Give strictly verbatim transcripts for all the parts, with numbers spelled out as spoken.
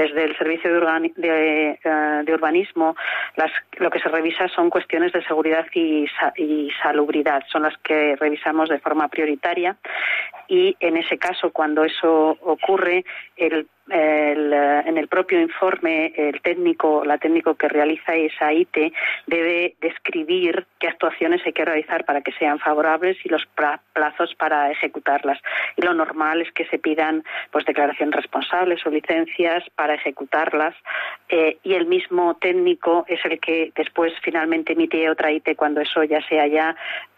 desde el Servicio de, Organi- de, uh, de Urbanismo, las, lo que se revisa son cuestiones de seguridad y, sa- y salubridad, son las que revisamos de forma prioritaria, y en ese caso, cuando eso ocurre, el El, en el propio informe, el técnico, la técnico que realiza esa I T debe describir qué actuaciones hay que realizar para que sean favorables y los plazos para ejecutarlas. Y lo normal es que se pidan pues declaraciones responsables o licencias para ejecutarlas, eh, y el mismo técnico es el que después finalmente emite otra I T cuando eso ya se haya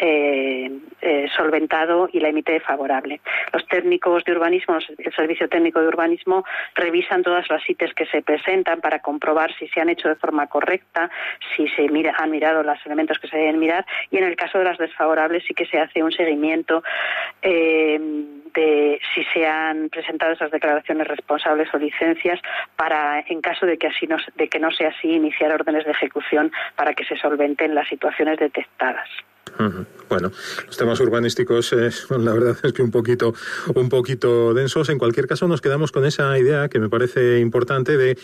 eh, eh, solventado y la emite favorable. Los técnicos de urbanismo, el Servicio Técnico de Urbanismo, revisan todas las I Tes que se presentan para comprobar si se han hecho de forma correcta, si se mira, han mirado los elementos que se deben mirar, y en el caso de las desfavorables sí que se hace un seguimiento eh, de si se han presentado esas declaraciones responsables o licencias para, en caso de que así no, de que no sea así, iniciar órdenes de ejecución para que se solventen las situaciones detectadas. Uh-huh. Bueno, los temas urbanísticos eh, son la verdad es que un poquito un poquito densos. En cualquier caso nos quedamos con esa idea que me parece importante de,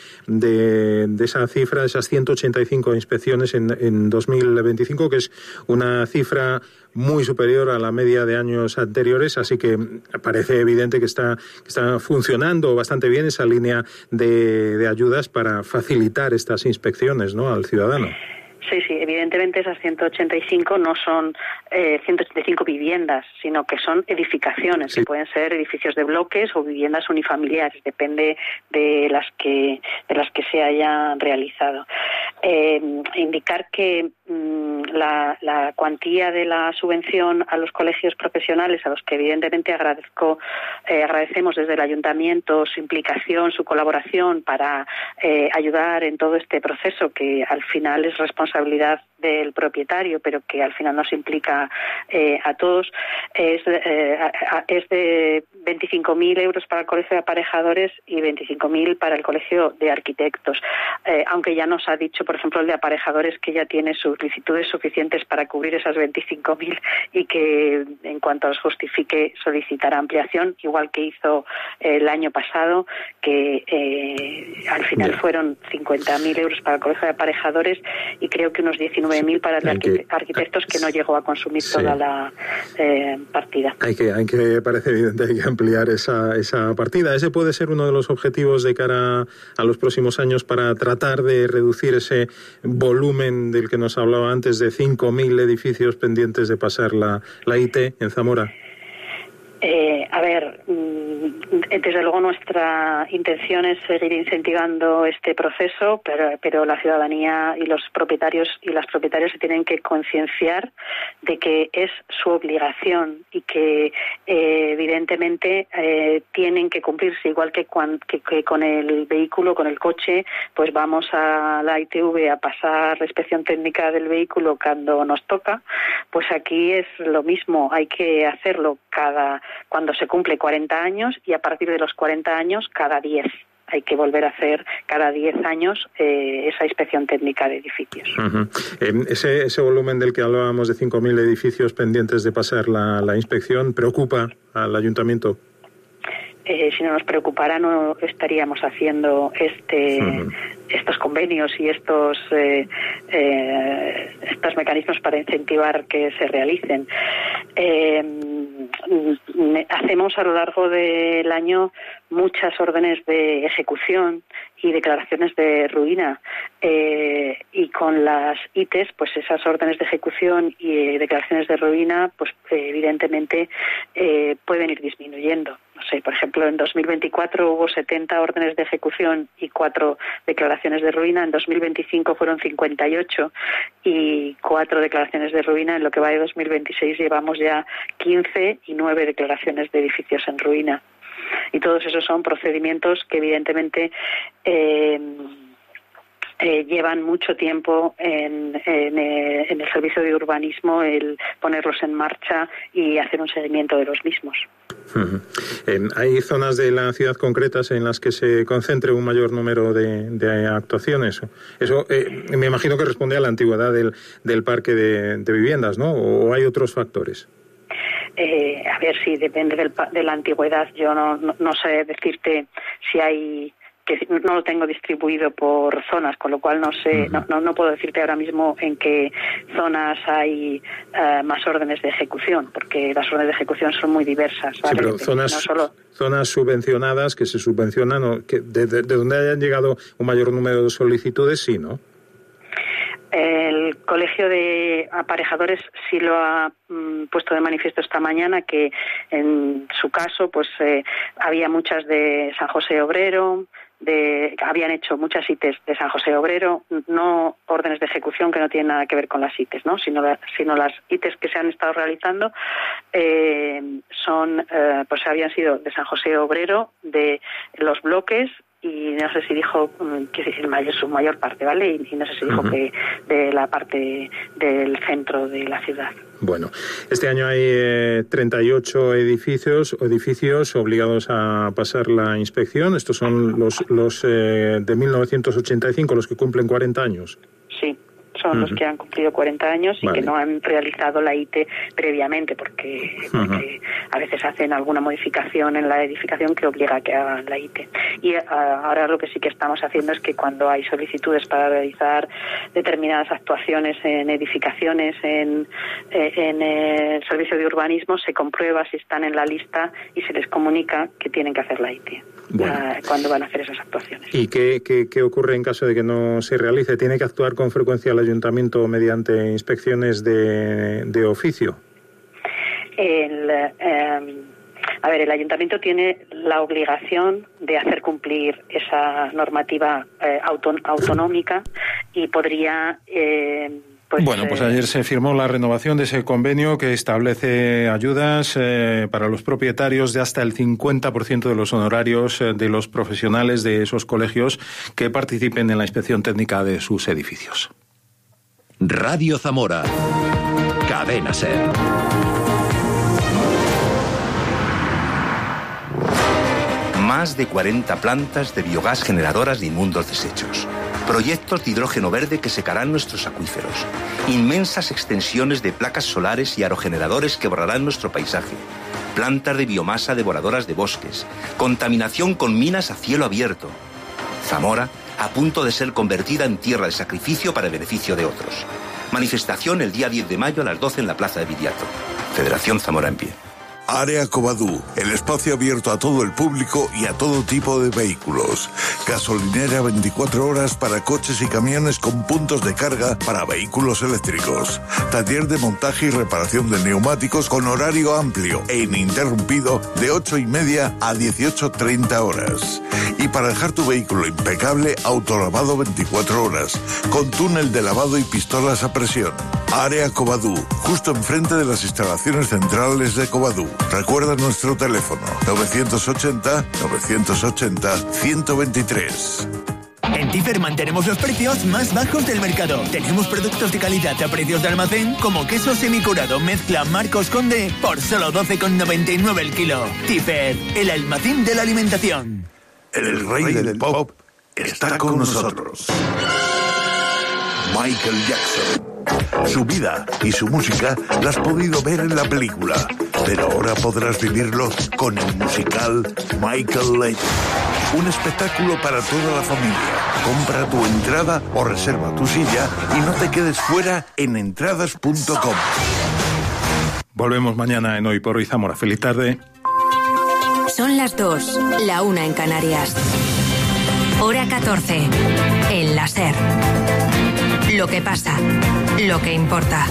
de, de esa cifra, esas ciento ochenta y cinco inspecciones en, en dos mil veinticinco, que es una cifra muy superior a la media de años anteriores, así que parece evidente que está, que está funcionando bastante bien esa línea de, de ayudas para facilitar estas inspecciones, ¿no?, al ciudadano. Sí, sí, evidentemente esas ciento ochenta y cinco no son eh, ciento ochenta y cinco viviendas, sino que son edificaciones, sí, que pueden ser edificios de bloques o viviendas unifamiliares, depende de las que de las que se hayan realizado. Eh, indicar que mmm, la, la cuantía de la subvención a los colegios profesionales, a los que evidentemente agradezco, eh, agradecemos desde el ayuntamiento su implicación, su colaboración para eh, ayudar en todo este proceso que al final es responsabilidad del propietario, pero que al final nos implica eh, a todos, es, eh, es de veinticinco mil euros para el Colegio de Aparejadores y veinticinco mil para el Colegio de Arquitectos. Eh, aunque ya nos ha dicho, por ejemplo, el de Aparejadores que ya tiene solicitudes suficientes para cubrir esas veinticinco mil y que en cuanto los justifique solicitará ampliación, igual que hizo eh, el año pasado, que eh, al final fueron cincuenta mil euros para el Colegio de Aparejadores y creo que unos diecinueve mil para el de arquite- arquitectos, que no llegó a consumir sí. toda la eh, partida. Hay que, hay que, parece evidente, hay que ampliar esa, esa partida. Ese puede ser uno de los objetivos de cara a los próximos años para tratar de reducir ese volumen del que nos hablaba antes de cinco mil edificios pendientes de pasar la, la I T en Zamora. Eh, a ver, desde luego nuestra intención es seguir incentivando este proceso, pero, pero la ciudadanía y los propietarios y las propietarias se tienen que concienciar de que es su obligación y que eh, evidentemente eh, tienen que cumplirse, igual que, cuan, que, que con el vehículo, con el coche, pues vamos a la I T V a pasar la inspección técnica del vehículo cuando nos toca, pues aquí es lo mismo, hay que hacerlo cada cuando se cumple cuarenta años y a partir de los cuarenta años cada diez. Hay que volver a hacer cada diez años eh, esa inspección técnica de edificios. Uh-huh. Eh, ese, ese volumen del que hablábamos de cinco mil edificios pendientes de pasar la, la inspección, ¿preocupa al ayuntamiento? Eh, si no nos preocupara no estaríamos haciendo este uh-huh. estos convenios y estos eh, eh, estos mecanismos para incentivar que se realicen. Eh, hacemos a lo largo del año muchas órdenes de ejecución y declaraciones de ruina, eh, y con las I Tes, pues esas órdenes de ejecución y eh, declaraciones de ruina, pues eh, evidentemente eh, pueden ir disminuyendo. No sé, por ejemplo, en dos mil veinticuatro hubo setenta órdenes de ejecución y cuatro declaraciones de ruina. En dos mil veinticinco fueron cincuenta y ocho y cuatro declaraciones de ruina. En lo que va de dos mil veintiséis llevamos ya quince y nueve declaraciones de edificios en ruina. Y todos esos son procedimientos que evidentemente eh, eh, llevan mucho tiempo en, en, eh, en el servicio de urbanismo el ponerlos en marcha y hacer un seguimiento de los mismos. Uh-huh. Eh, ¿Hay zonas de la ciudad concretas en las que se concentre un mayor número de, de actuaciones? Eso eh, me imagino que responde a la antigüedad del, del parque de, de viviendas, ¿no? ¿O hay otros factores? Eh, a ver, sí, depende del, de la antigüedad. Yo no, no, no sé decirte si hay que no lo tengo distribuido por zonas, con lo cual no sé, uh-huh. no, no, no puedo decirte ahora mismo en qué zonas hay uh, más órdenes de ejecución, porque las órdenes de ejecución son muy diversas, ¿vale? Sí, pero zonas, no solo... zonas subvencionadas que se subvencionan, o que de, de, de donde hayan llegado un mayor número de solicitudes, sí, ¿no? El Colegio de Aparejadores sí lo ha mm, puesto de manifiesto esta mañana, que en su caso pues eh, había muchas de San José Obrero, de habían hecho muchas I T E S de San José Obrero, no órdenes de ejecución que no tienen nada que ver con las I T E S, ¿no? sino, la, sino las I T E S que se han estado realizando eh, son eh, pues habían sido de San José Obrero, de los bloques, y no sé si dijo que es el mayor, su mayor parte, ¿vale? Y, y no sé si dijo uh-huh. que de la parte del centro de la ciudad. Bueno, este año hay eh, treinta y ocho edificios edificios obligados a pasar la inspección. Estos son los los eh, de mil novecientos ochenta y cinco, los que cumplen cuarenta años. Sí. Son uh-huh. los que han cumplido cuarenta años y vale. que no han realizado la I T E previamente, porque, porque uh-huh. a veces hacen alguna modificación en la edificación que obliga a que hagan la I T E. Y uh, ahora lo que sí que estamos haciendo es que cuando hay solicitudes para realizar determinadas actuaciones en edificaciones, en, en el servicio de urbanismo, se comprueba si están en la lista y se les comunica que tienen que hacer la I T E. Bueno. uh, cuando van a hacer esas actuaciones. ¿Y qué, qué, qué ocurre en caso de que no se realice? ¿Tiene que actuar con frecuencia el ayuntamiento mediante inspecciones de, de oficio? El, eh, a ver, el ayuntamiento tiene la obligación de hacer cumplir esa normativa eh, auto, autonómica y podría... Eh, Pues, bueno, pues ayer se firmó la renovación de ese convenio que establece ayudas eh, para los propietarios de hasta el cincuenta por ciento de los honorarios eh, de los profesionales de esos colegios que participen en la inspección técnica de sus edificios. Radio Zamora. Cadena SER. Más de cuarenta plantas de biogás generadoras de inmundos desechos. Proyectos de hidrógeno verde que secarán nuestros acuíferos. Inmensas extensiones de placas solares y aerogeneradores que borrarán nuestro paisaje. Plantas de biomasa devoradoras de bosques. Contaminación con minas a cielo abierto. Zamora a punto de ser convertida en tierra de sacrificio para el beneficio de otros. Manifestación el día diez de mayo a las doce en la Plaza de Viriato. Federación Zamora en pie. Área Covadú, el espacio abierto a todo el público y a todo tipo de vehículos. Gasolinera veinticuatro horas para coches y camiones con puntos de carga para vehículos eléctricos. Taller de montaje y reparación de neumáticos con horario amplio e ininterrumpido de ocho y media a dieciocho treinta horas. Y para dejar tu vehículo impecable, autolavado veinticuatro horas, con túnel de lavado y pistolas a presión. Área Covadú, justo enfrente de las instalaciones centrales de Covadú. Recuerda nuestro teléfono novecientos ochenta, novecientos ochenta, ciento veintitrés. En Tifer mantenemos los precios más bajos del mercado. Tenemos productos de calidad a precios de almacén como queso semicurado mezcla Marcos Conde por solo doce con noventa y nueve el kilo. Tifer, el almacén de la alimentación. El rey del pop está con nosotros. Michael Jackson. Su vida y su música la has podido ver en la película, pero ahora podrás vivirlo con el musical Michael Legend. Un espectáculo para toda la familia. Compra tu entrada o reserva tu silla y no te quedes fuera en entradas punto com. Volvemos mañana en Hoy por Hoy Zamora. Feliz tarde. Son las dos, la una en Canarias. Hora catorce, en la SER. Lo que pasa, lo que importa.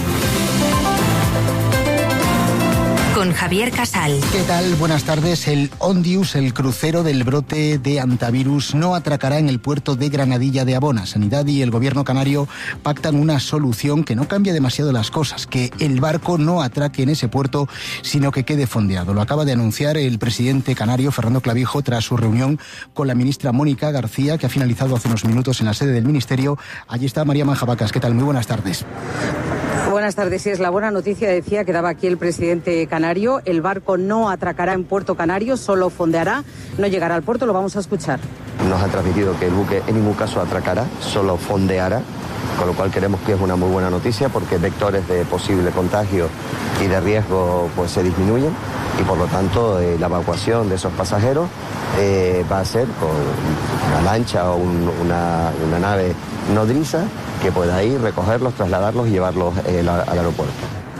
Con Javier Casal. ¿Qué tal? Buenas tardes. El Ondius, el crucero del brote de antivirus, no atracará en el puerto de Granadilla de Abona. Sanidad y el gobierno canario pactan una solución que no cambia demasiado las cosas, que el barco no atraque en ese puerto, sino que quede fondeado. Lo acaba de anunciar el presidente canario, Fernando Clavijo, tras su reunión con la ministra Mónica García, que ha finalizado hace unos minutos en la sede del ministerio. Allí está María Manjabacas. ¿Qué tal? Muy buenas tardes. Buenas tardes. Sí, es la buena noticia, decía, que daba aquí el presidente canario. El barco no atracará en Puerto Canario, solo fondeará, no llegará al puerto. Lo vamos a escuchar. Nos ha transmitido que el buque en ningún caso atracará, solo fondeará, con lo cual creemos que es una muy buena noticia porque vectores de posible contagio y de riesgo pues se disminuyen. y por lo tanto eh, la evacuación de esos pasajeros eh, va a ser con una lancha o un, una, una nave nodriza que pueda ir, recogerlos, trasladarlos y llevarlos eh, la, al aeropuerto.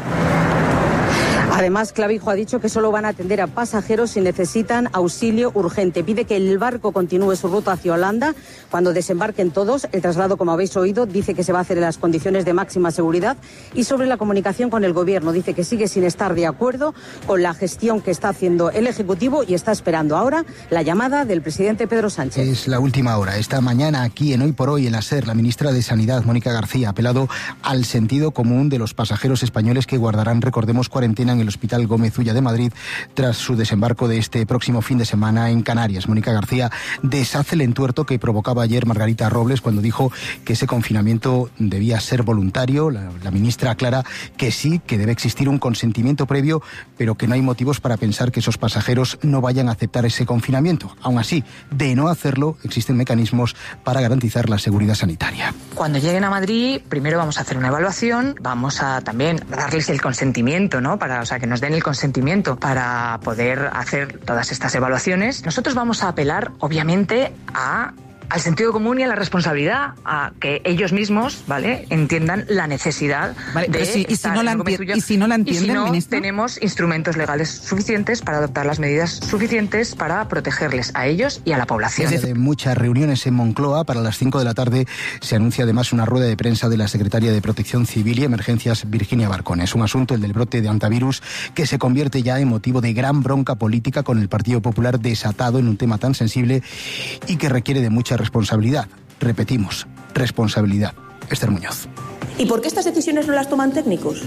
Además, Clavijo ha dicho que solo van a atender a pasajeros si necesitan auxilio urgente. Pide que el barco continúe su ruta hacia Holanda cuando desembarquen todos. El traslado, como habéis oído, dice que se va a hacer en las condiciones de máxima seguridad. Y sobre la comunicación con el Gobierno, dice que sigue sin estar de acuerdo con la gestión que está haciendo el Ejecutivo y está esperando ahora la llamada del presidente Pedro Sánchez. Es la última hora. Esta mañana aquí en Hoy por Hoy en la SER, la ministra de Sanidad, Mónica García, ha apelado al sentido común de los pasajeros españoles que guardarán, recordemos, cuarentena en el Hospital Gómez Ulla de Madrid tras su desembarco de este próximo fin de semana en Canarias. Mónica García deshace el entuerto que provocaba ayer Margarita Robles cuando dijo que ese confinamiento debía ser voluntario. La, la ministra aclara que sí, que debe existir un consentimiento previo, pero que no hay motivos para pensar que esos pasajeros no vayan a aceptar ese confinamiento. Aún así, de no hacerlo, existen mecanismos para garantizar la seguridad sanitaria. Cuando lleguen a Madrid, primero vamos a hacer una evaluación, vamos a también darles el consentimiento, ¿no? Para, o sea, que nos den el consentimiento para poder hacer todas estas evaluaciones. Nosotros vamos a apelar, obviamente, a al sentido común y a la responsabilidad, a que ellos mismos, ¿vale?, entiendan la necesidad vale, de si, y, si no la y si no la entienden, y si no, ministro, tenemos instrumentos legales suficientes para adoptar las medidas suficientes para protegerles a ellos y a la población. Desde muchas reuniones en Moncloa, para las cinco de la tarde se anuncia además una rueda de prensa de la secretaria de Protección Civil y Emergencias, Virginia Barcón. Es un asunto, el del brote de hantavirus, que se convierte ya en motivo de gran bronca política, con el Partido Popular desatado en un tema tan sensible y que requiere de mucha responsabilidad. Repetimos, responsabilidad. Esther Muñoz. ¿Y por qué estas decisiones no las toman técnicos?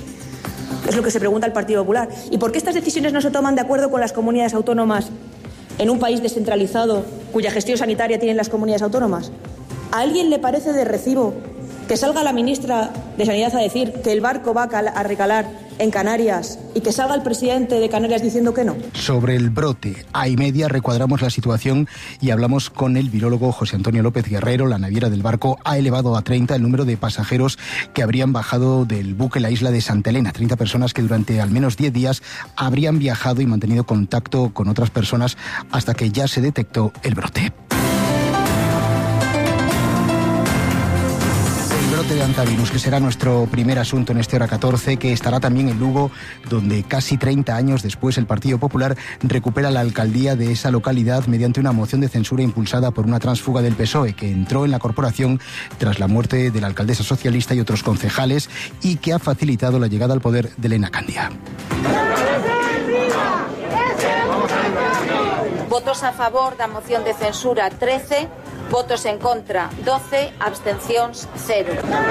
Es lo que se pregunta el Partido Popular. ¿Y por qué estas decisiones no se toman de acuerdo con las comunidades autónomas en un país descentralizado cuya gestión sanitaria tienen las comunidades autónomas? ¿A alguien le parece de recibo que salga la ministra de Sanidad a decir que el barco va a recalar en Canarias y que salga el presidente de Canarias diciendo que no? Sobre el brote, a y media recuadramos la situación y hablamos con el virólogo José Antonio López Guerrero. La naviera del barco ha elevado a treinta el número de pasajeros que habrían bajado del buque la isla de Santa Elena. treinta personas que durante al menos diez días habrían viajado y mantenido contacto con otras personas hasta que ya se detectó el brote. De hantavirus, que será nuestro primer asunto en este Hora catorce, que estará también en Lugo, donde casi treinta años después el Partido Popular recupera la alcaldía de esa localidad mediante una moción de censura impulsada por una tránsfuga del P S O E que entró en la corporación tras la muerte de la alcaldesa socialista y otros concejales y que ha facilitado la llegada al poder de Elena Candia. Votos a favor da moción de censura trece, votos en contra doce, abstencións cero.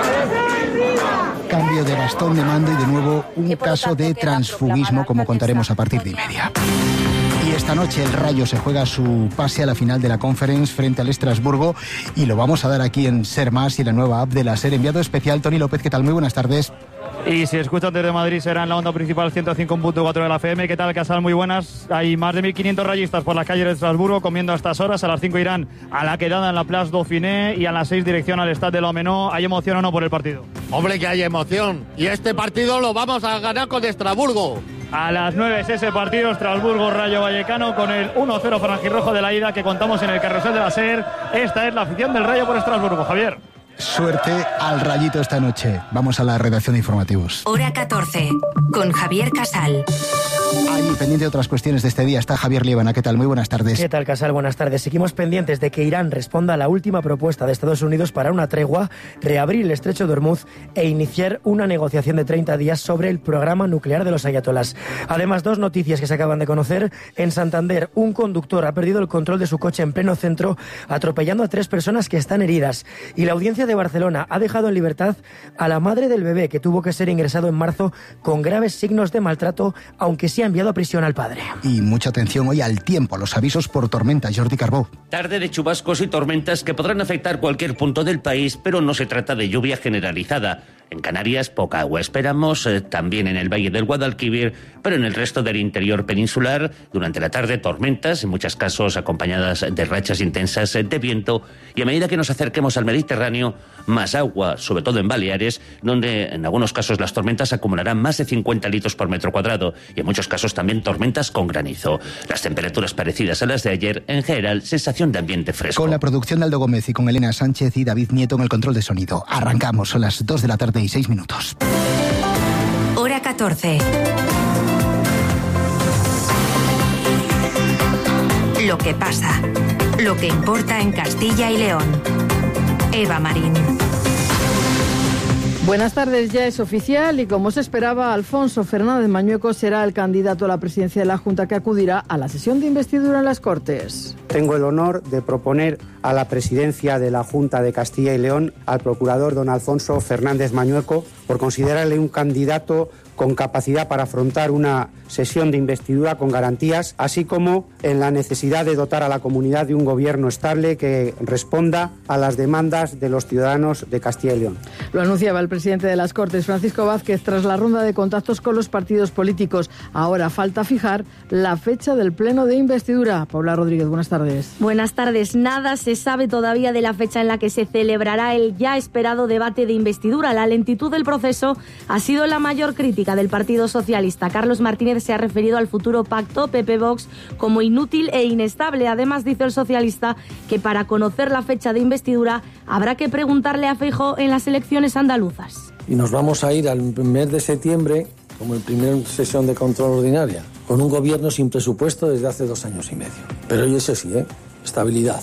Cambio de bastón de mando y de nuevo un caso de transfugismo, como contaremos a partir de y media. Y esta noche el Rayo se juega su pase a la final de la Conference frente al Estrasburgo y lo vamos a dar aquí en Ser Más y la nueva app de la SER. Enviado especial Tony López, ¿qué tal? Muy buenas tardes. Y si escuchan desde Madrid será en la onda principal ciento cinco punto cuatro de la F M. ¿Qué tal, Casal? Muy buenas. Hay más de mil quinientos rayistas por las calles de Estrasburgo comiendo a estas horas. A las cinco irán a la quedada en la Place Dauphiné y a las seis dirección al Stade de l'Homenot. ¿Hay emoción o no por el partido? Hombre, que hay emoción. Y este partido lo vamos a ganar con Estrasburgo. A las nueve es ese partido, Estrasburgo-Rayo Vallecano, con el uno cero franjirrojo de la ida que contamos en el carrusel de la SER. Esta es la afición del Rayo por Estrasburgo. Javier. Suerte al Rayito esta noche. Vamos a la redacción de informativos. Hora catorce, con Javier Casal. Ahí, pendiente de otras cuestiones de este día, está Javier Liebana. ¿Qué tal? Muy buenas tardes. ¿Qué tal, Casal? Buenas tardes. Seguimos pendientes de que Irán responda a la última propuesta de Estados Unidos para una tregua, reabrir el estrecho de Hormuz e iniciar una negociación de treinta días sobre el programa nuclear de los ayatolás. Además, dos noticias que se acaban de conocer. En Santander, un conductor ha perdido el control de su coche en pleno centro, atropellando a tres personas que están heridas. Y la audiencia de Barcelona ha dejado en libertad a la madre del bebé que tuvo que ser ingresado en marzo con graves signos de maltrato, aunque sí ha enviado a prisión al padre. Y mucha atención hoy al tiempo, a los avisos por tormenta. Jordi Carbó. Tarde de chubascos y tormentas que podrán afectar cualquier punto del país, pero no se trata de lluvia generalizada. En Canarias poca agua esperamos, eh, también en el Valle del Guadalquivir, pero en el resto del interior peninsular, durante la tarde tormentas, en muchos casos acompañadas de rachas intensas de viento, y a medida que nos acerquemos al Mediterráneo, más agua, sobre todo en Baleares, donde en algunos casos las tormentas acumularán más de cincuenta litros por metro cuadrado y en muchos casos también tormentas con granizo. Las temperaturas parecidas a las de ayer, en general, sensación de ambiente fresco. Con la producción de Aldo Gómez y con Elena Sánchez y David Nieto en el control de sonido. Arrancamos, son las dos de la tarde y seis minutos. Hora catorce. Lo que pasa, lo que importa en Castilla y León. Eva Marín. Buenas tardes, ya es oficial y como se esperaba, Alfonso Fernández Mañueco será el candidato a la presidencia de la Junta que acudirá a la sesión de investidura en las Cortes. Tengo el honor de proponer a la presidencia de la Junta de Castilla y León al procurador don Alfonso Fernández Mañueco por considerarle un candidato con capacidad para afrontar una sesión de investidura con garantías, así como en la necesidad de dotar a la comunidad de un gobierno estable que responda a las demandas de los ciudadanos de Castilla y León. Lo anunciaba el presidente de las Cortes, Francisco Vázquez, tras la ronda de contactos con los partidos políticos. Ahora falta fijar la fecha del pleno de investidura. Paula Rodríguez, buenas tardes. Buenas tardes. Nada se sabe todavía de la fecha en la que se celebrará el ya esperado debate de investidura. La lentitud del proceso ha sido la mayor crítica del Partido Socialista. Carlos Martínez se ha referido al futuro pacto P P-Vox como inútil e inestable. Además, dice el socialista que para conocer la fecha de investidura habrá que preguntarle a Feijóo en las elecciones andaluzas. Y nos vamos a ir al mes de septiembre como el primer sesión de control ordinaria, con un gobierno sin presupuesto desde hace dos años y medio. Pero y eso sí, ¿eh? Estabilidad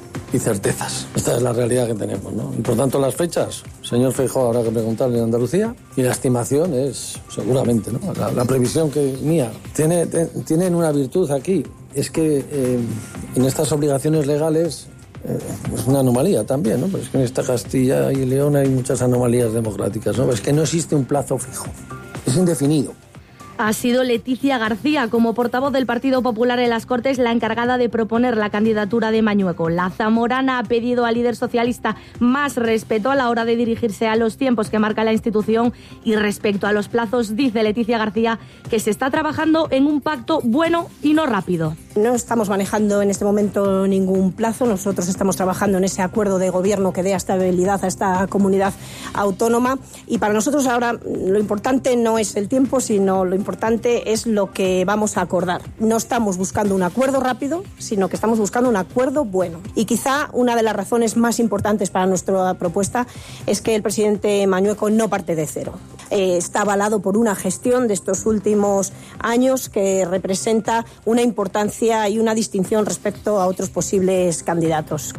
y certezas. Esta es la realidad que tenemos, ¿no? Y por tanto las fechas, señor Feijóo, habrá que preguntarle en Andalucía, y la estimación es seguramente, ¿no? La, la previsión que mía. Tiene, te, tienen una virtud aquí, es que eh, en estas obligaciones legales eh, es una anomalía también, ¿no? Pero es que en esta Castilla y León hay muchas anomalías democráticas, ¿no? Es que no existe un plazo fijo, es indefinido. Ha sido Leticia García, como portavoz del Partido Popular en las Cortes, la encargada de proponer la candidatura de Mañueco. La zamorana ha pedido al líder socialista más respeto a la hora de dirigirse a los tiempos que marca la institución y respecto a los plazos, dice Leticia García que se está trabajando en un pacto bueno y no rápido. No estamos manejando en este momento ningún plazo. Nosotros estamos trabajando en ese acuerdo de gobierno que dé estabilidad a esta comunidad autónoma y para nosotros ahora lo importante no es el tiempo, sino lo importante importante es lo que vamos a acordar. No estamos buscando un acuerdo rápido, sino que estamos buscando un acuerdo bueno. Y quizá una de las razones más importantes para nuestra propuesta es que el presidente Mañueco no parte de cero. Eh, está avalado por una gestión de estos últimos años que representa una importancia y una distinción respecto a otros posibles candidatos.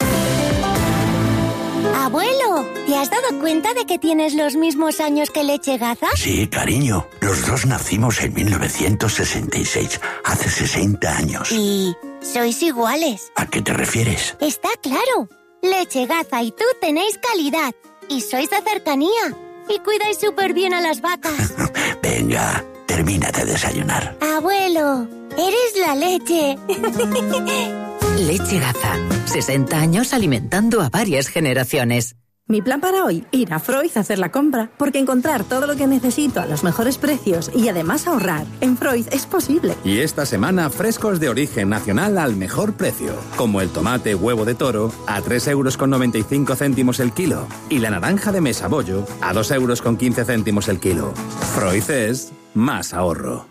Abuelo, ¿te has dado cuenta de que tienes los mismos años que Leche Gaza? Sí, cariño. Los dos nacimos en mil novecientos sesenta y seis, hace sesenta años. ¿Y sois iguales? ¿A qué te refieres? Está claro. Leche Gaza y tú tenéis calidad. Y sois de cercanía. Y cuidáis súper bien a las vacas. Venga, termina de desayunar. Abuelo, eres la leche. Leche Gaza. sesenta años alimentando a varias generaciones. Mi plan para hoy, ir a Freud a hacer la compra, porque encontrar todo lo que necesito a los mejores precios y además ahorrar en Freud es posible. Y esta semana, frescos de origen nacional al mejor precio, como el tomate huevo de toro a tres euros con noventa y cinco céntimos el kilo y la naranja de mesa bollo a dos euros con quince céntimos el kilo. Freud es más ahorro.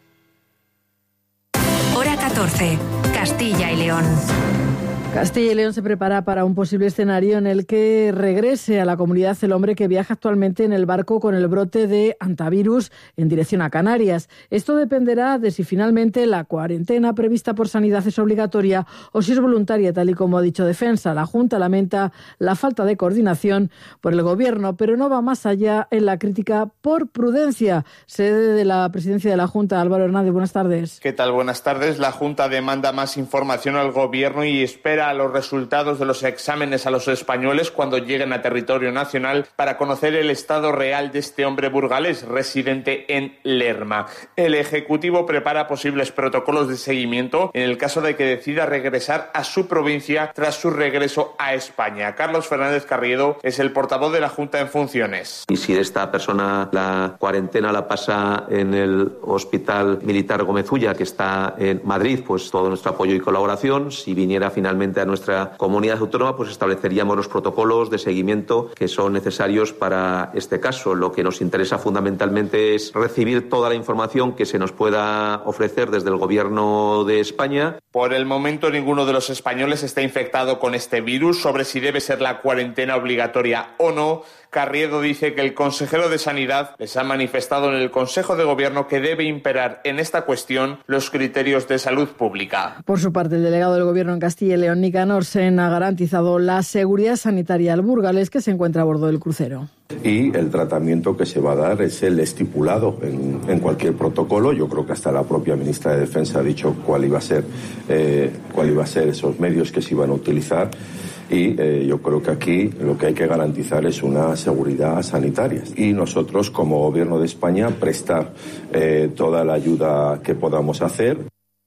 Hora catorce. Castilla y León. Castilla y León se prepara para un posible escenario en el que regrese a la comunidad el hombre que viaja actualmente en el barco con el brote de hantavirus en dirección a Canarias. Esto dependerá de si finalmente la cuarentena prevista por Sanidad es obligatoria o si es voluntaria, tal y como ha dicho Defensa. La Junta lamenta la falta de coordinación por el Gobierno, pero no va más allá en la crítica por prudencia. Sede de la presidencia de la Junta, Álvaro Hernández, buenas tardes. ¿Qué tal? Buenas tardes. La Junta demanda más información al Gobierno y espera a los resultados de los exámenes a los españoles cuando lleguen a territorio nacional para conocer el estado real de este hombre burgalés residente en Lerma. El Ejecutivo prepara posibles protocolos de seguimiento en el caso de que decida regresar a su provincia tras su regreso a España. Carlos Fernández Carriedo es el portavoz de la Junta en funciones. Y si esta persona la cuarentena la pasa en el Hospital Militar Gómez Ulla, que está en Madrid, pues todo nuestro apoyo y colaboración. Si viniera finalmente directamente a nuestra comunidad autónoma, pues estableceríamos los protocolos de seguimiento que son necesarios para este caso. Lo que nos interesa fundamentalmente es recibir toda la información que se nos pueda ofrecer desde el Gobierno de España. Por el momento, ninguno de los españoles está infectado con este virus. Sobre si debe ser la cuarentena obligatoria o no, Carriedo dice que el consejero de Sanidad les ha manifestado en el Consejo de Gobierno que debe imperar en esta cuestión los criterios de salud pública. Por su parte, el delegado del Gobierno en Castilla y León, Nicanor Sen, ha garantizado la seguridad sanitaria al burgalés que se encuentra a bordo del crucero. Y el tratamiento que se va a dar es el estipulado en, en cualquier protocolo. Yo creo que hasta la propia ministra de Defensa ha dicho cuál iba a ser, eh, cuál iba a ser esos medios que se iban a utilizar. Y eh, yo creo que aquí lo que hay que garantizar es una seguridad sanitaria. Y nosotros, como Gobierno de España, prestar eh, toda la ayuda que podamos hacer.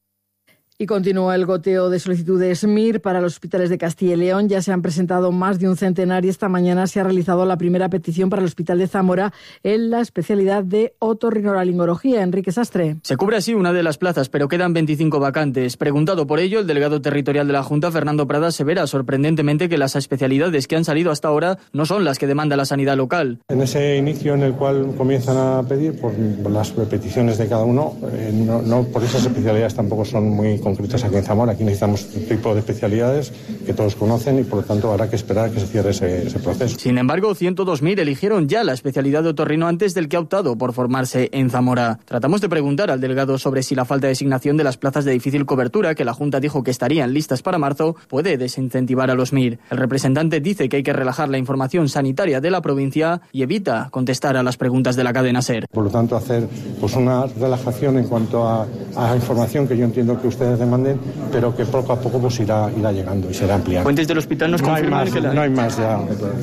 Y continúa el goteo de solicitudes M I R para los hospitales de Castilla y León. Ya se han presentado más de un centenar y esta mañana se ha realizado la primera petición para el Hospital de Zamora en la especialidad de otorrinolaringología. Enrique Sastre. Se cubre así una de las plazas, pero quedan veinticinco vacantes. Preguntado por ello, el delegado territorial de la Junta, Fernando Prada, asevera sorprendentemente que las especialidades que han salido hasta ahora no son las que demanda la sanidad local. En ese inicio en el cual comienzan a pedir, por las peticiones de cada uno, eh, no, no por esas especialidades tampoco son muy concretas aquí en Zamora. Aquí necesitamos un tipo de especialidades que todos conocen y por lo tanto habrá que esperar a que se cierre ese, ese proceso. Sin embargo, ciento dos mil eligieron ya la especialidad de otorrino antes del que ha optado por formarse en Zamora. Tratamos de preguntar al delegado sobre si la falta de designación de las plazas de difícil cobertura, que la Junta dijo que estarían listas para marzo, puede desincentivar a los M I R. El representante dice que hay que relajar la información sanitaria de la provincia y evita contestar a las preguntas de la cadena SER. Por lo tanto, hacer pues una relajación en cuanto a, a información que yo entiendo que ustedes demanden, pero que poco a poco pues irá, irá llegando y será ampliando. Fuentes del hospital nos confirman no que la... no hay más ya.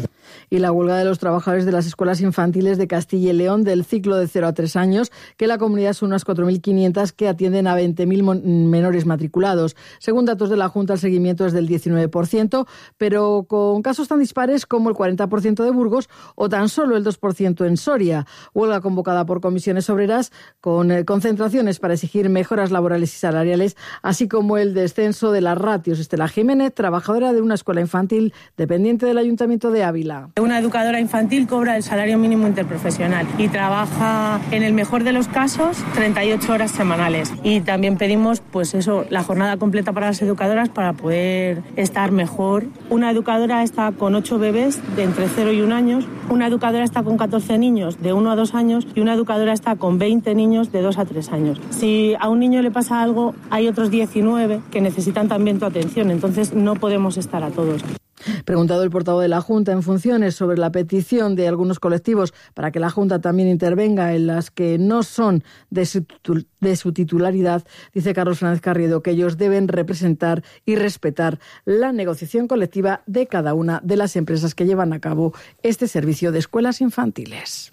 Y la huelga de los trabajadores de las escuelas infantiles de Castilla y León del ciclo de cero a tres años, que la comunidad son unas cuatro mil quinientas que atienden a veinte mil menores matriculados. Según datos de la Junta, el seguimiento es del diecinueve por ciento, pero con casos tan dispares como el cuarenta por ciento de Burgos o tan solo el dos por ciento en Soria. Huelga convocada por comisiones obreras con eh, concentraciones para exigir mejoras laborales y salariales, así como el descenso de las ratios. Estela Jiménez, trabajadora de una escuela infantil dependiente del Ayuntamiento de Ávila. Una educadora infantil cobra el salario mínimo interprofesional y trabaja, en el mejor de los casos, treinta y ocho horas semanales. Y también pedimos, pues eso, la jornada completa para las educadoras para poder estar mejor. Una educadora está con ocho bebés de entre cero y un año, una educadora está con catorce niños de uno a dos años y una educadora está con veinte niños de dos a tres años. Si a un niño le pasa algo, hay otros diecinueve que necesitan también tu atención, entonces no podemos estar a todos. Preguntado el portavoz de la Junta en funciones sobre la petición de algunos colectivos para que la Junta también intervenga en las que no son de su, de su titularidad, dice Carlos Fernández Carriedo que ellos deben representar y respetar la negociación colectiva de cada una de las empresas que llevan a cabo este servicio de escuelas infantiles.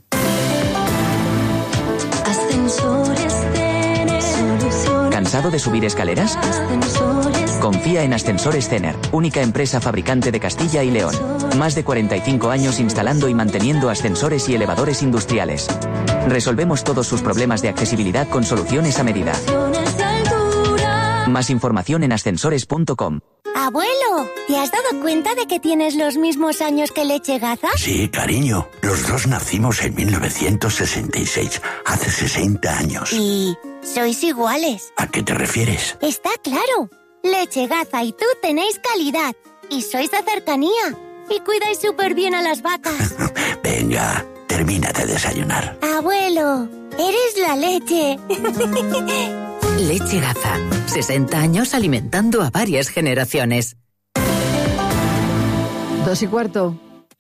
¿Cansado de subir escaleras? Confía en Ascensores Cener, única empresa fabricante de Castilla y León. Más de cuarenta y cinco años instalando y manteniendo ascensores y elevadores industriales. Resolvemos todos sus problemas de accesibilidad con soluciones a medida. Más información en ascensores punto com. Abuelo, ¿te has dado cuenta de que tienes los mismos años que Leche Gaza? Sí, cariño. Los dos nacimos en mil novecientos sesenta y seis, hace sesenta años. Y sois iguales. ¿A qué te refieres? Está claro. Leche Gaza y tú tenéis calidad. Y sois de cercanía. Y cuidáis súper bien a las vacas. Venga, termina de desayunar. Abuelo, eres la leche. Leche Gaza. sesenta años alimentando a varias generaciones. Dos y cuarto.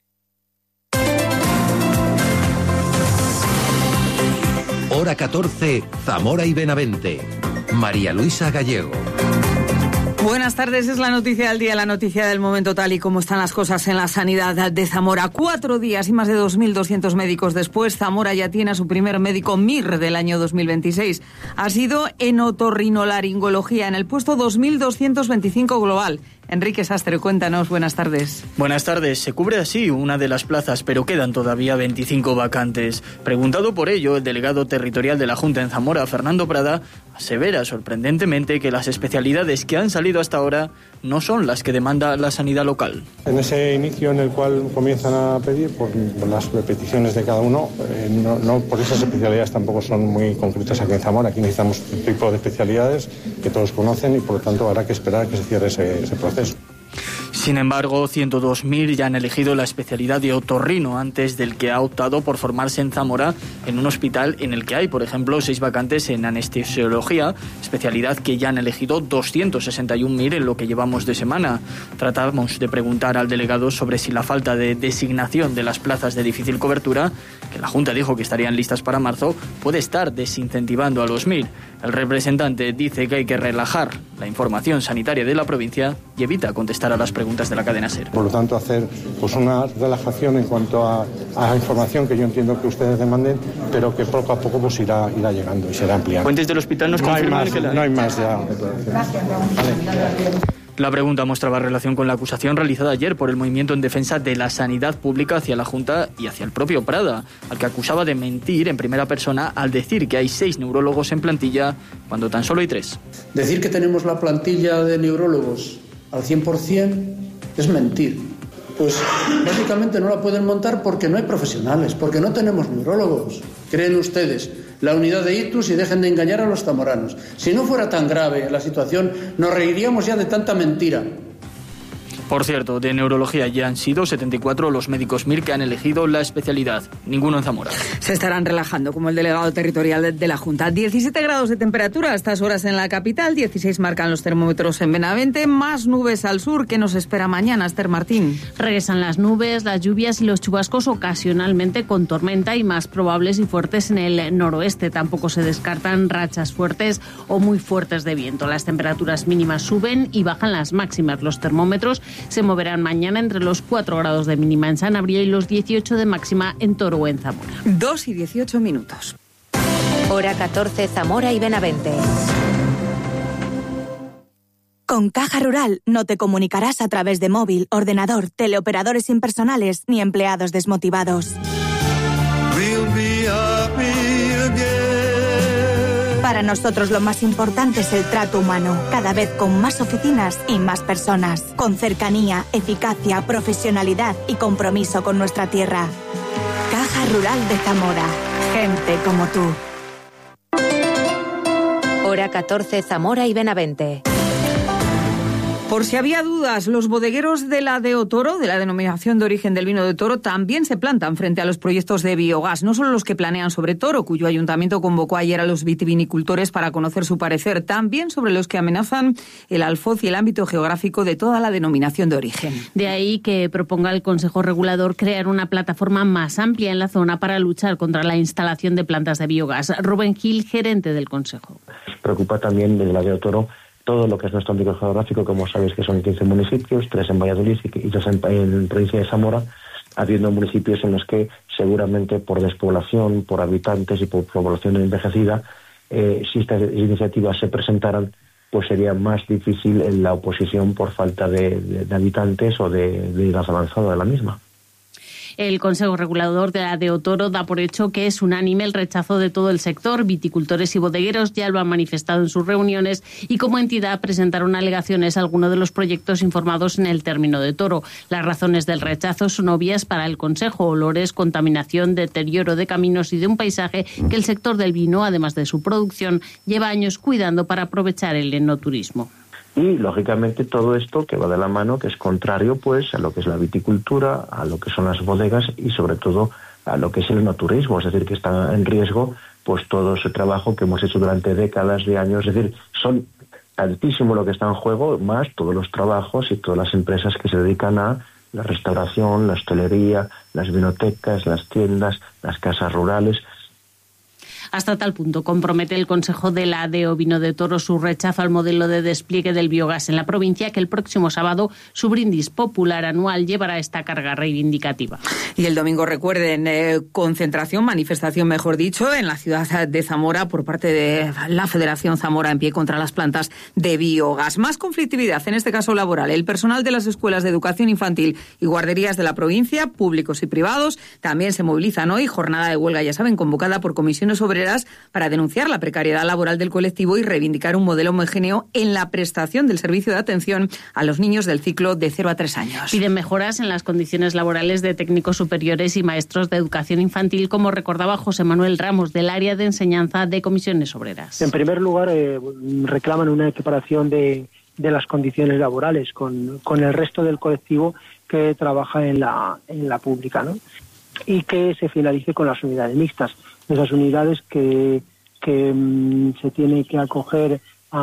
Hora catorce, Zamora y Benavente. María Luisa Gallego. Buenas tardes, es la noticia del día, la noticia del momento tal y como están las cosas en la sanidad de Zamora. Cuatro días y más de dos mil doscientos médicos después, Zamora ya tiene a su primer médico M I R del año dos mil veintiséis. Ha sido en otorrinolaringología, en el puesto dos mil doscientos veinticinco global. Enrique Sastre, cuéntanos, buenas tardes. Buenas tardes. Se cubre así una de las plazas, pero quedan todavía veinticinco vacantes. Preguntado por ello, el delegado territorial de la Junta en Zamora, Fernando Prada, asevera sorprendentemente que las especialidades que han salido hasta ahora no son las que demanda la sanidad local. En ese inicio en el cual comienzan a pedir, por las peticiones de cada uno, eh, no, no por esas especialidades tampoco son muy concretas aquí en Zamora. Aquí necesitamos un tipo de especialidades que todos conocen y por lo tanto habrá que esperar a que se cierre ese, ese proceso. Sin embargo, ciento dos mil ya han elegido la especialidad de otorrino antes del que ha optado por formarse en Zamora en un hospital en el que hay, por ejemplo, seis vacantes en anestesiología, especialidad que ya han elegido doscientos sesenta y un mil en lo que llevamos de semana. Tratamos de preguntar al delegado sobre si la falta de designación de las plazas de difícil cobertura, que la Junta dijo que estarían listas para marzo, puede estar desincentivando a los MIR. El representante dice que hay que relajar la información sanitaria de la provincia y evita contestar a las preguntas de la cadena SER. Por lo tanto, hacer pues una relajación en cuanto a, a la información que yo entiendo que ustedes demanden, pero que poco a poco pues irá, irá llegando y será ampliando. Fuentes del hospital nos no confirman hay más, que la... no hay más ya. Gracias. Vale. La pregunta mostraba relación con la acusación realizada ayer por el Movimiento en Defensa de la Sanidad Pública hacia la Junta y hacia el propio Prada, al que acusaba de mentir en primera persona al decir que hay seis neurólogos en plantilla cuando tan solo hay tres. Decir que tenemos la plantilla de neurólogos al cien por ciento es mentir. Pues básicamente no la pueden montar porque no hay profesionales, porque no tenemos neurólogos. ¿Creen ustedes la unidad de Itus y dejen de engañar a los zamoranos? Si no fuera tan grave la situación, nos reiríamos ya de tanta mentira. Por cierto, de neurología ya han sido setenta y cuatro los médicos MIR que han elegido la especialidad, ninguno en Zamora. Se estarán relajando, como el delegado territorial de la Junta. diecisiete grados de temperatura a estas horas en la capital, dieciséis marcan los termómetros en Benavente, más nubes al sur. ¿Qué nos espera mañana, Esther Martín? Regresan las nubes, las lluvias y los chubascos ocasionalmente con tormenta y más probables y fuertes en el noroeste. Tampoco se descartan rachas fuertes o muy fuertes de viento. Las temperaturas mínimas suben y bajan las máximas. Los termómetros se moverán mañana entre los cuatro grados de mínima en Sanabria y los dieciocho de máxima en Toro o en Zamora. dos y dieciocho minutos. Hora catorce, Zamora y Benavente. Con Caja Rural no te comunicarás a través de móvil, ordenador, teleoperadores impersonales ni empleados desmotivados. Para nosotros lo más importante es el trato humano, cada vez con más oficinas y más personas, con cercanía, eficacia, profesionalidad y compromiso con nuestra tierra. Caja Rural de Zamora, gente como tú. Hora catorce, Zamora y Benavente. Por si había dudas, los bodegueros de la de Otoro, de la denominación de origen del vino de Toro, también se plantan frente a los proyectos de biogás, no solo los que planean sobre Toro, cuyo ayuntamiento convocó ayer a los vitivinicultores para conocer su parecer, también sobre los que amenazan el alfoz y el ámbito geográfico de toda la denominación de origen. De ahí que proponga el Consejo Regulador crear una plataforma más amplia en la zona para luchar contra la instalación de plantas de biogás. Rubén Gil, gerente del Consejo. Nos preocupa también desde la de Otoro todo lo que es nuestro ámbito geográfico, como sabéis que son quince municipios, tres en Valladolid y dos en, en provincia de Zamora, habiendo municipios en los que seguramente por despoblación, por habitantes y por población envejecida, eh, si estas iniciativas se presentaran, pues sería más difícil en la oposición por falta de, de, de habitantes o de, de edad avanzada de la misma. El Consejo Regulador de la de Otoro da por hecho que es unánime el rechazo de todo el sector. Viticultores y bodegueros ya lo han manifestado en sus reuniones y como entidad presentaron alegaciones a algunos de los proyectos informados en el término de Toro. Las razones del rechazo son obvias para el Consejo: olores, contaminación, deterioro de caminos y de un paisaje que el sector del vino, además de su producción, lleva años cuidando para aprovechar el enoturismo. Y, lógicamente, todo esto que va de la mano, que es contrario, pues, a lo que es la viticultura, a lo que son las bodegas y, sobre todo, a lo que es el enoturismo. Es decir, que está en riesgo, pues, todo ese trabajo que hemos hecho durante décadas de años. Es decir, son tantísimo lo que está en juego, más todos los trabajos y todas las empresas que se dedican a la restauración, la hostelería, las vinotecas, las tiendas, las casas rurales. Hasta tal punto compromete el Consejo de la D O Ovino de Toro su rechazo al modelo de despliegue del biogás en la provincia, que el próximo sábado su brindis popular anual llevará esta carga reivindicativa. Y el domingo, recuerden, eh, concentración, manifestación mejor dicho, en la ciudad de Zamora por parte de la Federación Zamora en pie contra las plantas de biogás. Más conflictividad, en este caso laboral. El personal de las escuelas de educación infantil y guarderías de la provincia, públicos y privados, también se movilizan hoy. Jornada de huelga, ya saben, convocada por comisiones obreras para denunciar la precariedad laboral del colectivo y reivindicar un modelo homogéneo en la prestación del servicio de atención a los niños del ciclo de cero a tres años. Piden mejoras en las condiciones laborales de técnicos superiores y maestros de educación infantil, como recordaba José Manuel Ramos, del área de enseñanza de comisiones obreras. En primer lugar, eh, reclaman una equiparación de, de las condiciones laborales con, con el resto del colectivo que trabaja en la, en la pública, ¿no? Y que se finalice con las unidades mixtas, esas unidades que, que um, se tiene que acoger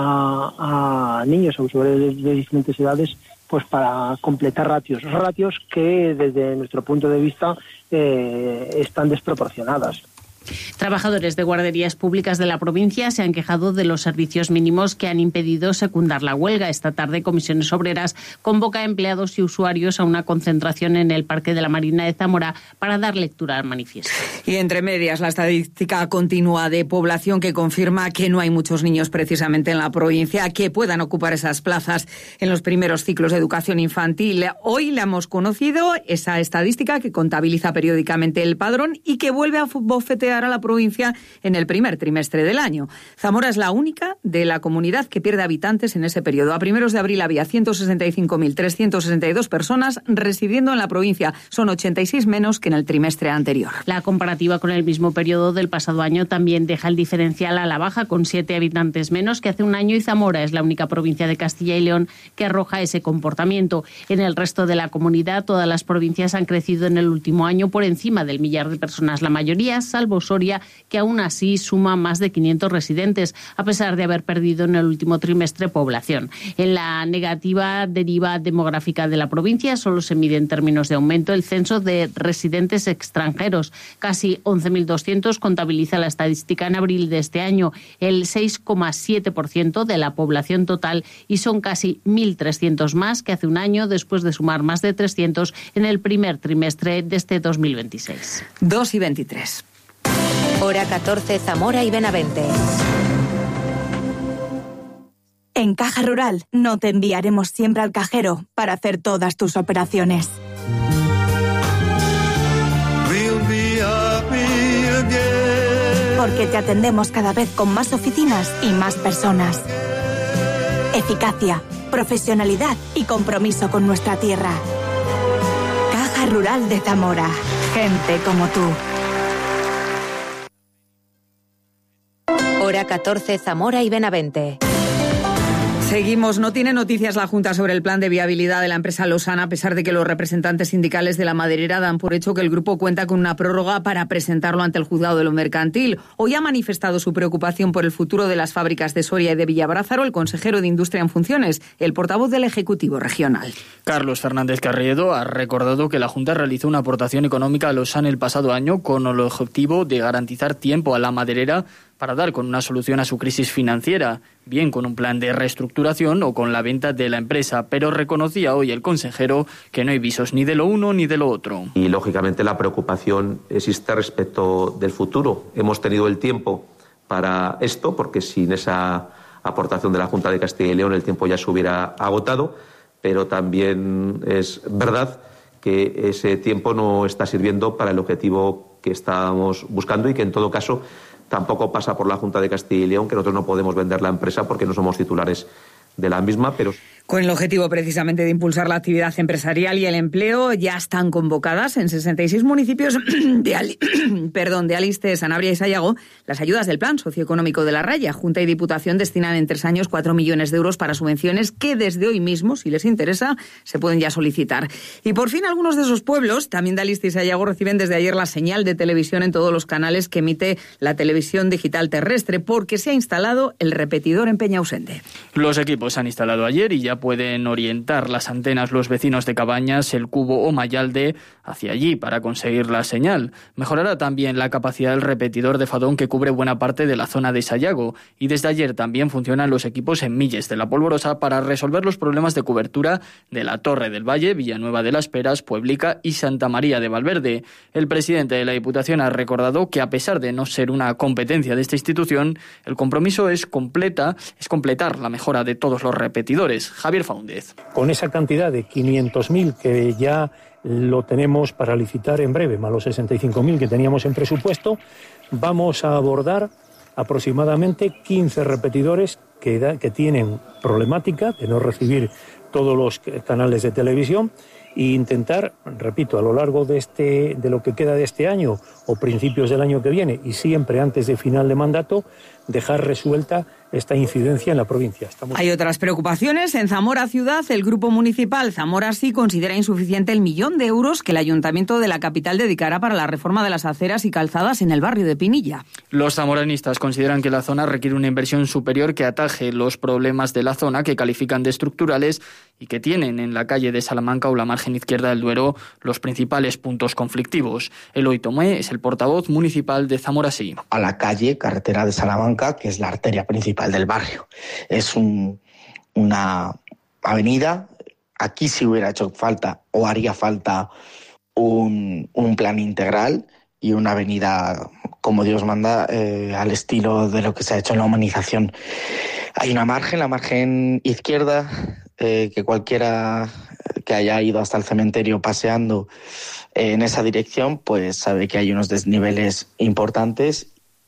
a, a niños o usuarios de, de diferentes edades, pues para completar ratios, ratios que desde nuestro punto de vista eh, están desproporcionadas. Trabajadores de guarderías públicas de la provincia se han quejado de los servicios mínimos que han impedido secundar la huelga. Esta tarde, Comisiones Obreras convoca a empleados y usuarios a una concentración en el Parque de la Marina de Zamora para dar lectura al manifiesto. Y entre medias, la estadística continua de población que confirma que no hay muchos niños precisamente en la provincia que puedan ocupar esas plazas en los primeros ciclos de educación infantil. Hoy la hemos conocido, esa estadística que contabiliza periódicamente el padrón y que vuelve a bofetear a la provincia en el primer trimestre del año. Zamora es la única de la comunidad que pierde habitantes en ese periodo. A primeros de abril había ciento sesenta y cinco mil trescientas sesenta y dos personas residiendo en la provincia. Son ochenta y seis menos que en el trimestre anterior. La comparativa con el mismo periodo del pasado año también deja el diferencial a la baja, con siete habitantes menos que hace un año, y Zamora es la única provincia de Castilla y León que arroja ese comportamiento. En el resto de la comunidad, todas las provincias han crecido en el último año por encima del millar de personas, la mayoría, salvo Soria, que aún así suma más de quinientos residentes, a pesar de haber perdido en el último trimestre población. En la negativa deriva demográfica de la provincia solo se mide en términos de aumento el censo de residentes extranjeros. Casi once mil doscientos contabiliza la estadística en abril de este año, el seis coma siete por ciento de la población total, y son casi mil trescientos más que hace un año, después de sumar más de trescientos en el primer trimestre de este dos mil veintiséis. dos y veintitrés. Hora catorce, Zamora y Benavente. En Caja Rural no te enviaremos siempre al cajero para hacer todas tus operaciones. Porque te atendemos cada vez con más oficinas y más personas. Eficacia, profesionalidad y compromiso con nuestra tierra. Caja Rural de Zamora. Gente como tú. Hora catorce, Zamora y Benavente. Seguimos. No tiene noticias la Junta sobre el plan de viabilidad de la empresa Losana, a pesar de que los representantes sindicales de la maderera dan por hecho que el grupo cuenta con una prórroga para presentarlo ante el juzgado de lo mercantil. Hoy ha manifestado su preocupación por el futuro de las fábricas de Soria y de Villabrázaro el consejero de Industria en funciones, el portavoz del Ejecutivo Regional. Carlos Fernández Carriedo ha recordado que la Junta realizó una aportación económica a Losana el pasado año con el objetivo de garantizar tiempo a la maderera para dar con una solución a su crisis financiera, bien con un plan de reestructuración o con la venta de la empresa, pero reconocía hoy el consejero que no hay visos ni de lo uno ni de lo otro. Y lógicamente la preocupación existe respecto del futuro. Hemos tenido el tiempo para esto, porque sin esa aportación de la Junta de Castilla y León el tiempo ya se hubiera agotado, pero también es verdad que ese tiempo no está sirviendo para el objetivo que estábamos buscando y que en todo caso tampoco pasa por la Junta de Castilla y León, que nosotros no podemos vender la empresa porque no somos titulares de la misma, pero... Con el objetivo precisamente de impulsar la actividad empresarial y el empleo, ya están convocadas en sesenta y seis municipios de, Ali... Perdón, de Aliste, Sanabria y Sayago las ayudas del Plan Socioeconómico de la Raya. Junta y Diputación destinan en tres años cuatro millones de euros para subvenciones que desde hoy mismo, si les interesa, se pueden ya solicitar. Y por fin algunos de esos pueblos, también de Aliste y Sayago, reciben desde ayer la señal de televisión en todos los canales que emite la televisión digital terrestre, porque se ha instalado el repetidor en Peñausende. Los equipos se han instalado ayer y ya ya pueden orientar las antenas los vecinos de Cabañas, El Cubo o Mayalde hacia allí para conseguir la señal. Mejorará también la capacidad del repetidor de Fadón, que cubre buena parte de la zona de Sayago, y desde ayer también funcionan los equipos en Milles de la Polvorosa para resolver los problemas de cobertura de la Torre del Valle, Villanueva de las Peras, Pueblica y Santa María de Valverde. El presidente de la Diputación ha recordado que, a pesar de no ser una competencia de esta institución, el compromiso es completa, es completar la mejora de todos los repetidores. Javier Faúndez. Con esa cantidad de quinientos mil que ya lo tenemos para licitar en breve, más los sesenta y cinco mil que teníamos en presupuesto, vamos a abordar aproximadamente quince repetidores que, da, que tienen problemática de no recibir todos los canales de televisión e intentar, repito, a lo largo de este de lo que queda de este año o principios del año que viene, y siempre antes de final de mandato, dejar resuelta esta incidencia en la provincia. Estamos... Hay otras preocupaciones. En Zamora Ciudad, el Grupo Municipal Zamora Sí considera insuficiente el millón de euros que el Ayuntamiento de la capital dedicará para la reforma de las aceras y calzadas en el barrio de Pinilla. Los zamoranistas consideran que la zona requiere una inversión superior que ataje los problemas de la zona, que califican de estructurales y que tienen en la calle de Salamanca o la margen izquierda del Duero los principales puntos conflictivos. Eloy Tomé es el portavoz municipal de Zamora Sí. A la calle, carretera de Salamanca, que es la arteria principal del barrio. Es un, una avenida. Aquí sí hubiera hecho falta o haría falta un, un plan integral y una avenida como Dios manda, eh, al estilo de lo que se ha hecho en la humanización. Hay una margen, la margen izquierda, eh, que cualquiera que haya ido hasta el cementerio paseando eh, en esa dirección, pues sabe que hay unos desniveles importantes.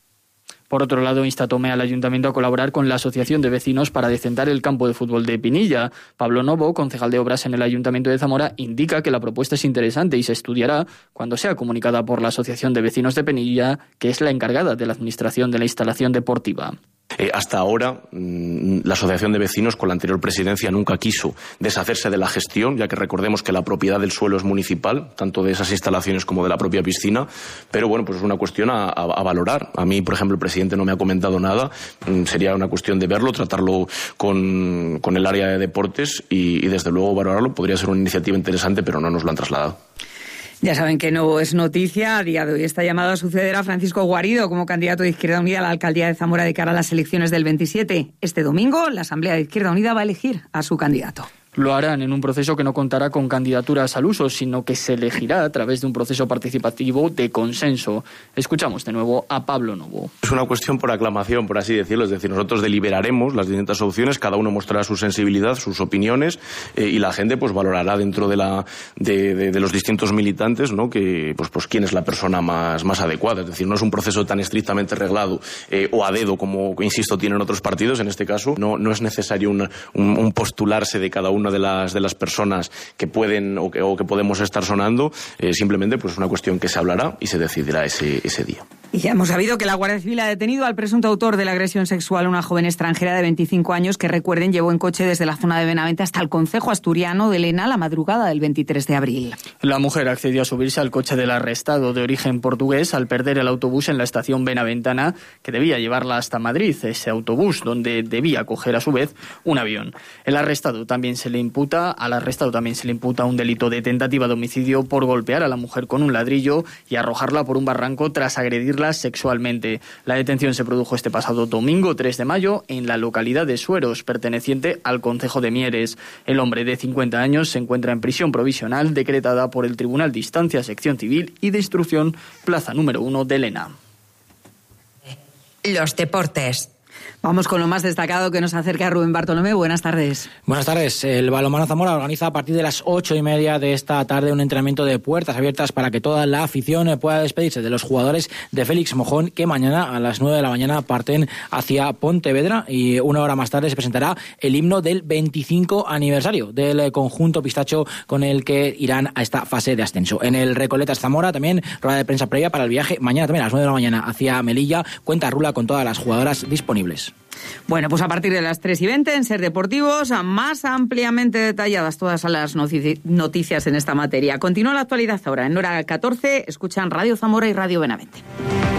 Por otro lado, insta Tomé al Ayuntamiento a colaborar con la Asociación de Vecinos para decentar el campo de fútbol de Pinilla. Pablo Novo, concejal de Obras en el Ayuntamiento de Zamora, indica que la propuesta es interesante y se estudiará cuando sea comunicada por la Asociación de Vecinos de Pinilla, que es la encargada de la administración de la instalación deportiva. Eh, hasta ahora, mmm, la Asociación de Vecinos, con la anterior presidencia, nunca quiso deshacerse de la gestión, ya que recordemos que la propiedad del suelo es municipal, tanto de esas instalaciones como de la propia piscina, pero bueno, pues es una cuestión a, a, a valorar. A mí, por ejemplo, el presidente no me ha comentado nada, mmm, sería una cuestión de verlo, tratarlo con, con el área de deportes y, y desde luego valorarlo. Podría ser una iniciativa interesante, pero no nos lo han trasladado. Ya saben que no es noticia. A día de hoy está llamado a suceder a Francisco Guarido como candidato de Izquierda Unida a la alcaldía de Zamora de cara a las elecciones del veintisiete. Este domingo, la Asamblea de Izquierda Unida va a elegir a su candidato. Lo harán en un proceso que no contará con candidaturas al uso, sino que se elegirá a través de un proceso participativo de consenso. Escuchamos de nuevo a Pablo Novo. Es una cuestión por aclamación, por así decirlo. Es decir, nosotros deliberaremos las distintas opciones, cada uno mostrará su sensibilidad, sus opiniones, eh, y la gente pues valorará dentro de la de, de, de los distintos militantes, ¿no?, que pues pues quién es la persona más, más adecuada. Es decir, no es un proceso tan estrictamente reglado eh, o a dedo como, insisto, tienen otros partidos. En este caso no, no es necesario un, un, un postularse de cada uno de las de las personas que pueden o que, o que podemos estar sonando, eh, simplemente pues una cuestión que se hablará y se decidirá ese, ese día. Y ya hemos sabido que la Guardia Civil ha detenido al presunto autor de la agresión sexual a una joven extranjera de veinticinco años que, recuerden, llevó en coche desde la zona de Benavente hasta el concejo asturiano de Lena la madrugada del veintitrés de abril. La mujer accedió a subirse al coche del arrestado de origen portugués al perder el autobús en la estación benaventana que debía llevarla hasta Madrid, ese autobús donde debía coger a su vez un avión. El arrestado también se le imputa, al arrestado también se le imputa un delito de tentativa de homicidio por golpear a la mujer con un ladrillo y arrojarla por un barranco tras agredirla sexualmente. La detención se produjo este pasado domingo tres de mayo en la localidad de Sueros, perteneciente al concejo de Mieres. El hombre de cincuenta años se encuentra en prisión provisional decretada por el Tribunal de Instancia, Sección Civil y de Instrucción, plaza número uno de Lena. Los deportes. Vamos con lo más destacado que nos acerca Rubén Bartolomé. Buenas tardes. Buenas tardes. El Balonmano Zamora organiza a partir de las ocho y media de esta tarde un entrenamiento de puertas abiertas para que toda la afición pueda despedirse de los jugadores de Félix Mojón, que mañana a las nueve de la mañana parten hacia Pontevedra, y una hora más tarde se presentará el himno del veinticinco aniversario del conjunto pistacho con el que irán a esta fase de ascenso. En el Recoletas Zamora también rueda de prensa previa para el viaje mañana también a las nueve de la mañana hacia Melilla. Cuenta Rula con todas las jugadoras disponibles. Bueno, pues a partir de las tres y veinte en Ser Deportivos, más ampliamente detalladas todas las noticias en esta materia. Continúa la actualidad ahora. En hora catorce escuchan Radio Zamora y Radio Benavente.